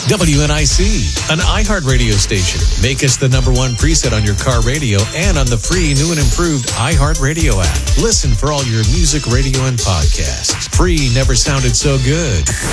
WNIC, an iHeartRadio station. Make us the #1 preset on your car radio and on the free new and improved iHeartRadio app. Listen for all your music, radio, and podcasts. Free never sounded so good.